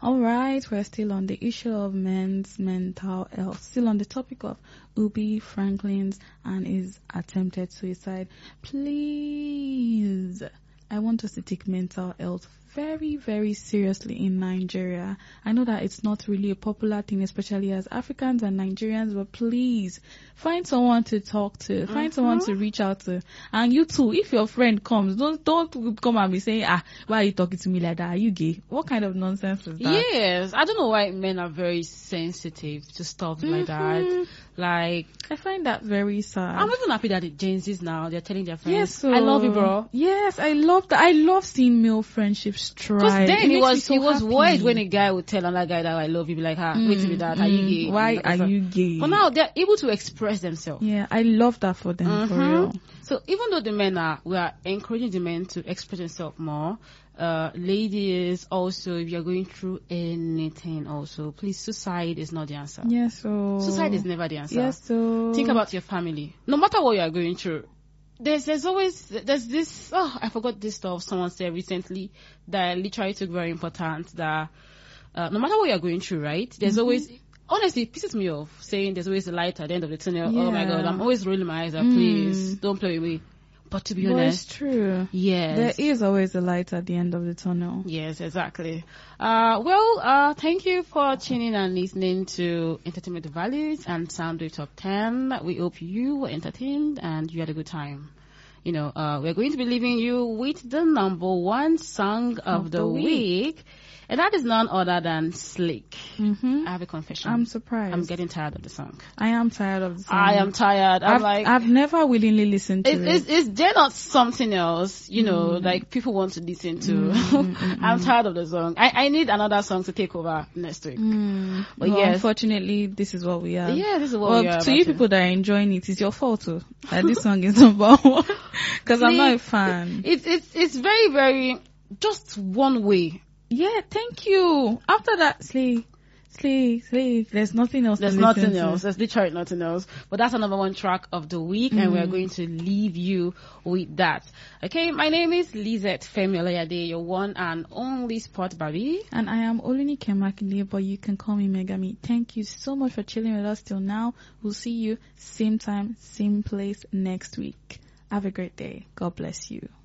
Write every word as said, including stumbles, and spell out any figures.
All right, we're still on the issue of men's mental health. Still on the topic of Ubi Franklin's and his attempted suicide. Please, I want us to take mental health very, very seriously in Nigeria. I know that it's not really a popular thing, especially as Africans and Nigerians, but please find someone to talk to, find mm-hmm. someone to reach out to. And you too, if your friend comes, don't don't come and be saying, ah, why are you talking to me like that? Are you gay? What kind of nonsense is that? Yes, I don't know why men are very sensitive to stuff mm-hmm. like that. Like, I find that very sad. I'm even happy that the Gen Zs now, they're telling their friends, yes, so, I love you, bro. Yes, I love that. I love seeing male friendships thrive. Because then it it was, so it was happy. weird when a guy would tell another guy that I love you, be like, ah, mm, wait till that, mm, are you gay? Why are you gay? But now they're able to express themselves. Yeah, I love that for them, mm-hmm. for real. So even though the men are, we are encouraging the men to express themselves more, uh, ladies also, if you're going through anything also, please, suicide is not the answer. Yes, so. Suicide is never the answer. Yes, so. Think about your family. No matter what you are going through, there's, there's always, there's this, oh, I forgot this stuff someone said recently that I literally took very important that, uh, no matter what you're going through, right? There's mm-hmm. always, honestly, it pisses me off saying there's always a light at the end of the tunnel. Yeah. Oh my God, I'm always rolling my eyes. Like, mm. Please, don't play with me. But to be well, honest, it's true. Yes, there is always a light at the end of the tunnel. Yes, exactly. Uh, well, uh, thank you for tuning and listening to Entertainment Values and Soundwave Top ten. We hope you were entertained and you had a good time. You know, uh, we're going to be leaving you with the number one song of, of the, the week. week. And that is none other than Slick. Mm-hmm. I have a confession. I'm surprised. I'm getting tired of the song. I am tired of the song. I am tired. I'm I've, like, I've never willingly listened to it. Is, is there not something else, you know, mm. like people want to listen to? Mm, I'm mm, tired of the song. I, I need another song to take over next week. Mm. But well, yes. Unfortunately, this is what we are. Yeah, this is what well, we are. To you people that are enjoying it, it's your fault too. That this song is number one. Because I'm not a fan. It's, it's, it's very, very, just one way. Yeah, thank you. After that, Slay, Slay, Slay. There's nothing else. There's to nothing to. else. There's literally nothing else. But that's another one track of the week, mm. and we're going to leave you with that. Okay, my name is Lizette Femi Olayade, your one and only sport baby. And I am Olunike Makinde, but you can call me Megami. Thank you so much for chilling with us till now. We'll see you same time, same place next week. Have a great day. God bless you.